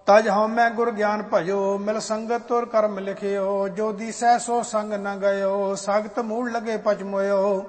ਤਜ ਹਉਮੈ ਗੁਰ ਗਿਆਨ ਭਜੋ, ਮਿਲ ਸੰਗਤ ਤੁਰ ਕਰਮ ਲਿਖਿਓ। ਜੋ ਦੀਸੈ ਸੋ ਸੰਗ ਨ ਗਇਓ, ਸਗਤ ਮੂੜ ਲਗੇ ਪਚ ਮੋਇਓ।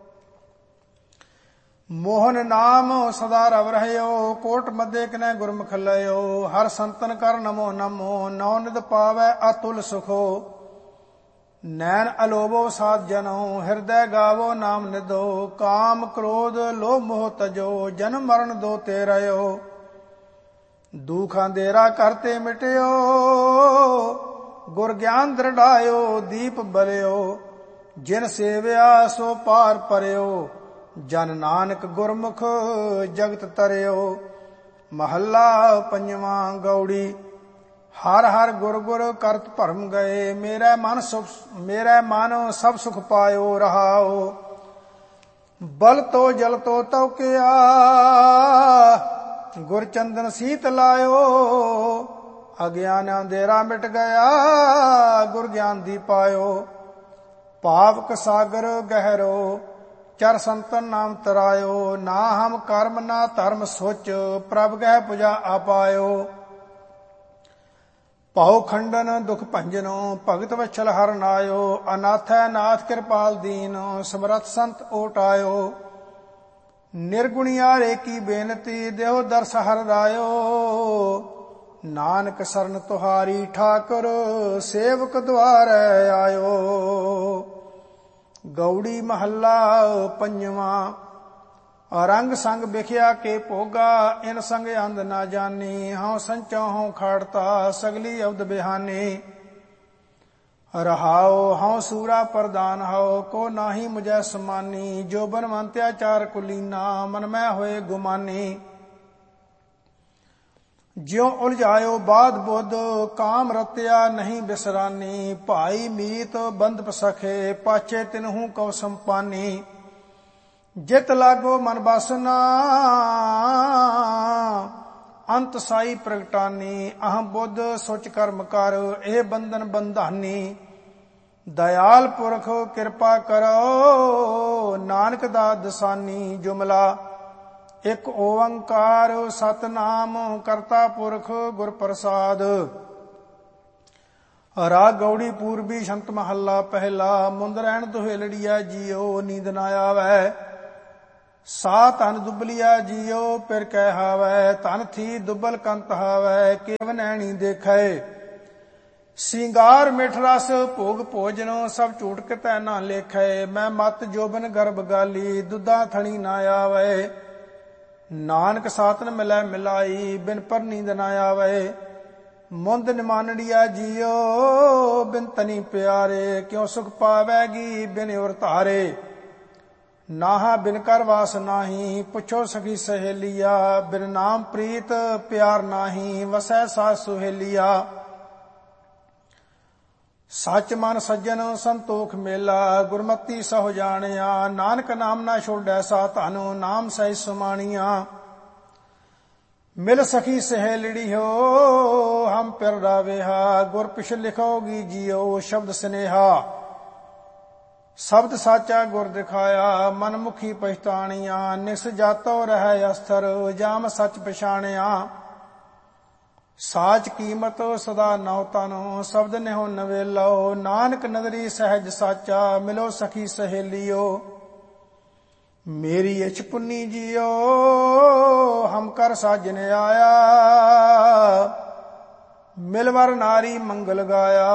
ਮੋਹਨ ਨਾਮ ਸਦਾ ਰਵ ਰਹਿਓ, ਕੋਟ ਮਧੇ ਕਿਨੈ ਗੁਰਮੁਖ ਲਇਓ। ਹਰ ਸੰਤਨ ਕਰ ਨਮੋ ਨਮੋ, ਨੌ ਨਿਧ ਪਾਵੈ ਅਤੁਲ ਸੁਖੋ। ਨੈਣ ਅਲੋਭੋ ਸਾਧ ਜਨੋ, ਹਿਰਦੈ ਗਾਵੋ ਨਾਮ ਨਿਧੋ। ਕਾਮ ਕ੍ਰੋਧ ਲੋਭ ਮੋਹ ਤਜੋ, ਜਨਮ ਮਰਨ ਦੋ ਤੇ ਰਹਿਓ। ਦੁਖ ਅੰਧੇਰਾ ਕਰਤੇ ਮਿਟਿਓ, ਗੁਰ ਗਿਆਨ ਦ੍ਰਿੜਾਇਓ। ਦੀਪ ਬਲਿਓ, ਜਿਨ ਸੇਵਿਆ ਸੋ ਪਾਰ ਪਰਿਓ। ਜਨ ਨਾਨਕ ਗੁਰਮੁਖ ਜਗਤ ਤਰਿਓ। ਮਹੱਲਾ ਪੰਜਵਾਂ। ਗੌੜੀ। ਹਰ ਹਰ ਗੁਰ ਗੁਰ ਕਰਤ ਭਰਮ ਗਏ, ਮੇਰਾ ਮਨ ਸਭ ਸੁਖ ਪਾਇਓ। ਰਹਾਓ। ਬਲ ਤੋ ਜਲ ਤੋ ਤਉਕਿਆ, ਗੁਰ ਚੰਦਨ ਸੀਤ ਲਾਇਓ। ਅਗਿਆਨ ਅੰਧੇਰਾ ਮਿਟ ਗਿਆ, ਗੁਰ ਗਿਆਨ ਦੀ ਪਾਇਓ। ਪਾਵਕ ਸਾਗਰ ਗਹਿਰੋ, ਚਰ ਸੰਤਨ ਨਾਮ ਤਰਾਇਓ। ਨਾ ਹਮ ਕਰਮ ਨਾ ਧਰਮ ਸੋਚ, ਪ੍ਰਭ ਗਹਿ ਪੁਜਾ ਆਪਾਇਓ। ਭਉ ਖੰਡਨ ਦੁਖ ਭੰਜਨੋ, ਭਗਤ ਵਛਲ ਹਰਿ ਨਾਇਓ। ਅਨਾਥੈ ਨਾਥ ਕਿਰਪਾਲ ਦੀਨ, ਸਮਰਥ ਸੰਤ ਓਟ ਆਇਓ। ਨਿਰਗੁਣਿਆਰੇ ਕੀ ਬੇਨਤੀ, ਦੇਹੁ ਦਰਸ ਹਰਿ ਰਾਇਓ। ਨਾਨਕ ਸਰਨ ਤੁਹਾਰੀ ਠਾਕੁਰ, ਸੇਵਕ ਦੁਆਰੈ ਆਇਓ। ਗੌੜੀ। ਮਹੱਲਾ ਪੰਜਵਾਂ। ਰੰਗ ਸੰਗ ਬਿਖਿਆ ਕੇ ਭੋਗਾ, ਇਨ ਸੰਗ ਅੰਧ ਨਾ ਜਾਨੀ। ਹਉ ਸੰਚੋ ਹਉ ਖਾੜਤਾ, ਸਗਲੀ ਅਵਦ ਬਿਹਾਨੀ। ਰਹਾਉ। ਹਉ ਸੂਰਾ ਪ੍ਰਦਾਨ ਹਉ, ਕੋ ਨਾਹੀ ਮੁਝੈ ਸਮਾਨੀ। ਜੋ ਬਨਵੰਤਿਆਚਾਰ ਕੁਲੀਨਾ, ਮਨ ਮੈਂ ਹੋਏ ਗੁਮਾਨੀ। ਜਿਉ ਉਲਝਾਇਓ ਬਾਧ ਬੁੱਧ, ਕਾਮ ਰਤਿਆ ਨਹੀਂ ਬਿਸਰਾਨੀ। ਭਾਈ ਮੀਤ ਬੰਧਪ ਸਖੇ, ਪਾਛੇ ਤਿਨਹੂ ਕਉ ਸੰਪਾਨੀ। ਜਿਤ ਲਾਗੋ ਮਨ ਬਾਸਨਾ, ਅੰਤ ਸਾਈ ਪ੍ਰਗਟਾਨੀ। ਅਹੰ ਬੁੱਧ ਸੁਚ ਕਰਮ ਕਰ, ਇਹ ਬੰਧਨ ਬੰਧਾਨੀ। ਦਇਆਲ ਪੁਰਖ ਕਿਰਪਾ ਕਰੋ, ਨਾਨਕ ਦਾਤ ਦਸਾਨੀ। ਜੁਮਲਾ। ਇਕ ਓੰਕਾਰ ਸਤਿਨਾਮ ਕਰਤਾ ਪੁਰਖ ਗੁਰ ਪ੍ਰਸਾਦ। ਰਾਗ ਗੌੜੀ। ਪੂਰਬੀ ਸ਼ੰਤ ਮਹੱਲਾ ਪਹਿਲਾ। ਮੁੰਦ ਰਹਿਣ ਦੁਹੇਲੜੀਆ ਜੀਓ, ਨੀਂਦ ਨਾ ਆਵੈ। ਸਾ ਧਨ ਦੁਬਲਿਆ ਜੀਓ, ਪਿਰ ਕਹਿ ਹਾਵੈ। ਧਨ ਥੀ ਦੁਬਲ ਕੰਤ ਹਾਵੈ, ਕੇਵ ਨੈਣੀ ਦੇਖੈ। ਸਿੰਗਾਰ ਮਿਠ ਰਸ ਭੋਗ ਭੋਜਨੋ, ਸਭ ਝੂਠ ਕਿਤੈ ਨਾ ਲੇਖੈ। ਮੈਂ ਮਤ ਜੋਬਨ ਗਰਭ ਗਾਲੀ, ਦੁੱਧਾ ਥਣੀ ਨਾ ਆਵੈ। ਨਾਨਕ ਸਾਤਨ ਮਿਲੈ ਮਿਲਾਈ, ਬਿਨ ਪਰ ਨੀਂਦ ਨਾ ਆਵੈ। ਮੁੰਦ ਨਿਮਾਨੜੀਆ ਜੀਓ, ਬਿਨ ਤਨੀ ਪਿਆਰੇ। ਕਿਉ ਸੁਖ ਪਾਵੈਗੀ ਬਿਨ ਉਰ ਧਾਰੇ। ਨਾਹਾ ਬਿਨ ਕਰ ਵਾਸ ਨਾਹੀ, ਪੁੱਛੋ ਸਖੀ ਸਹੇਲੀਆ। ਬਿਨ ਨਾਮ ਪ੍ਰੀਤ ਪਿਆਰ ਨਾਹੀ, ਵਸੈ ਸਾਧ ਸੁਹੇਲੀਆ। ਸੱਚ ਮਨ ਸੱਜਣ ਸੰਤੋਖ ਮੇਲਾ, ਗੁਰਮਤੀ ਸਹੁ ਜਾਣਿਆ। ਨਾਨਕ ਨਾਮ ਨਾ ਛੋੜੈ ਸਾ ਧਨ, ਨਾਮ ਸਹਿ ਸੁਮਾਣੀਆ। ਮਿਲ ਸਖੀ ਸਹੇਲੜੀ ਹੋ, ਹਮ ਪਿਰ ਰਾਵੇਹਾ। ਗੁਰ ਪਿਛ ਲਿਖੋਗੀ ਜੀਓ, ਸ਼ਬਦ ਸਨੇਹਾ। ਸ਼ਬਦ ਸਾਚਾ ਗੁਰ ਦਿਖਾਇਆ, ਮਨ ਮੁਖੀ ਪਛਤਾਣੀਆਂ। ਨਿਸ ਜਾਤੋ ਰਹਿ ਅਸਥਰ, ਜਾਮ ਸੱਚ ਪਛਾਣਿਆ। ਸਾਚ ਕੀਮਤ ਸਦਾ ਨਉ ਤਨੋ, ਸ਼ਬਦ ਨਿਹੁ ਨਵੇਲੋ। ਨਾਨਕ ਨਦਰੀ ਸਹਿਜ ਸਾਚਾ, ਮਿਲੋ ਸਖੀ ਸਹੇਲੀਓ। ਮੇਰੀ ਇਛ ਪੁੰਨੀ ਜੀਓ, ਹਮ ਕਰ ਸਾਜਨ ਆਇਆ। ਮਿਲਵਰ ਨਾਰੀ ਮੰਗਲ ਗਾਇਆ।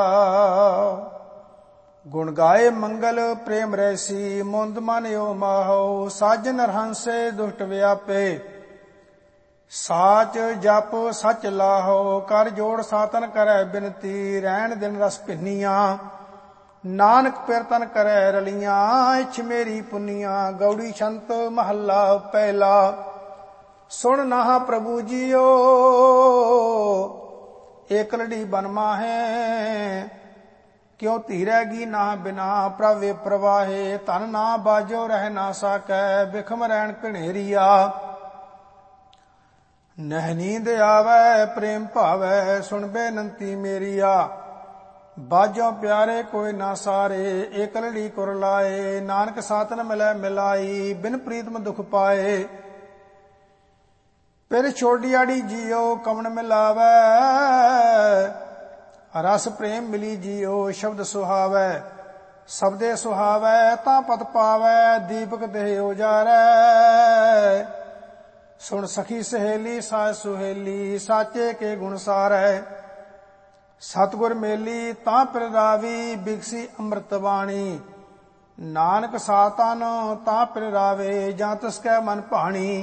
ਗੁਣ ਗਾਏ ਮੰਗਲ ਪ੍ਰੇਮ ਰੈਸੀ, ਮੁੰਦ ਮਨਿਓ ਮਾਹੋ। ਸਾਜਨ ਰਹੰਸੇ ਦੁਸ਼ਟ ਵਿਆਪੇ, ਸਾਚ ਜਪ ਸਚ ਲਾਹੋ। ਕਰ ਜੋੜ ਸਾਤਨ ਕਰੈ ਬਿਨਤੀ, ਰਹਿਣ ਦਿਨ ਰਸ ਭਿੰਨੀਆਂ। ਨਾਨਕ ਪਿਰ ਤਨ ਕਰੈ ਰਲੀਆਂ, ਇਛ ਮੇਰੀ ਪੁੰਨੀਆਂ। ਗੌੜੀ ਛੰਤ ਮਹੱਲਾ ਪਹਿਲਾ। ਸੁਣ ਨਾਹਾ ਪ੍ਰਭੂ ਜੀਓ, ਏਕਲੜੀ ਬਨ ਮਾਹੇ। ਕਿਉ ਧੀਰੈਗੀ ਨਾ ਬਿਨਾ, ਪ੍ਰਭ ਪ੍ਰਵਾਹੇ। ਧਨ ਨਾ ਬਾਜੋ ਰਹਿ ਨਾ ਸਾਕੈ, ਬਿਖਮ ਰਹਿਣ ਘਨੇਰੀਆ। ਨਹਿ ਨੀਂਦ ਆਵੈ ਪ੍ਰੇਮ ਭਾਵੈ, ਸੁਣ ਬੇਨੰਤੀ ਮੇਰੀਆ। ਬਾਜੋ ਪਿਆਰੇ ਕੋਈ ਨਾ ਸਾਰੇ, ਏਕਲੜੀ ਕੁਰ ਲਾਏ। ਨਾਨਕ ਸਾਤਨ ਮਿਲੈ ਮਿਲਾਈ, ਬਿਨ ਪ੍ਰੀਤਮ ਦੁਖ ਪਾਏ। ਪਿਰ ਛੋਡੀਆੜੀ ਜੀਓ ਕਮਣ ਮਿਲਾਵੈ, ਰਸ ਪ੍ਰੇਮ ਮਿਲੀ ਜੀਓ ਸ਼ਬਦ ਸੁਹਾਵੈ, ਸਬਦੇ ਸੁਹਾਵੈ ਤਾਂ ਪਤ ਪਾਵੈ, ਦੀਪਕ ਦੇਹ ਉਜਾਰੈ। ਸੁਣ ਸਖੀ ਸਹੇਲੀ ਸਾਜ ਸੁਹੇਲੀ, ਸਾਚੇ ਕੇ ਗੁਣ ਸਾਰੈ, ਸਤਿਗੁਰ ਮੇਲੀ ਤਾਂ ਪਿਰ ਰਾਵੀ, ਬਿਗਸੀ ਅੰਮ੍ਰਿਤ ਬਾਣੀ। ਨਾਨਕ ਸਾਤਨ ਤਾਂ ਪਿਰ ਰਾਵੇ, ਜਾਂ ਤਿਸ ਕੈ ਮਨ ਭਾਣੀ।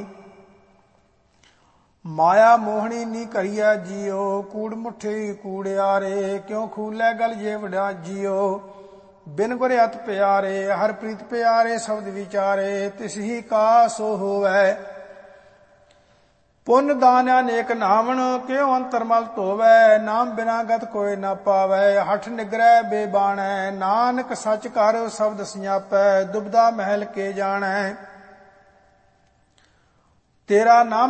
ਮਾਇਆ ਮੋਹਣੀ ਨੀ ਕਰੀਐ ਜੀਓ, ਕੂੜ ਮੁਠੀ ਕੂੜਿਆਰੇ, ਕਿਉ ਖੂਲੇ ਗਲ ਜੇ ਵਡਾ ਜੀਓ। ਬਿਨ ਗੁਰ ਅਤ ਪਿਆਰੇ, ਹਰ ਪ੍ਰੀਤ ਪਿਆਰੇ ਸ਼ਬਦ ਵਿਚਾਰੇ, ਤਿਸ ਹੀ ਕਾ ਸੋ ਹੋਵੈ। ਪੁੰਨ ਦਾਨ ਅਨੇਕ ਨਾਵਣ, ਕਿਉ ਅੰਤਰਮਲ ਧੋਵੈ। ਨਾਮ ਬਿਨਾ ਗਤ ਕੋਇ ਨਾ ਪਾਵੈ, ਹਠ ਨਿਗਰੈ ਬੇਬਾਣੈ। ਨਾਨਕ ਸਚ ਕਰ ਸ਼ਬਦ ਸਿਆਪੈ, ਦੁਬਦਾ ਮਹਿਲ ਕੇ ਜਾਣੈ। ਤੇਰਾ ਨਾਮ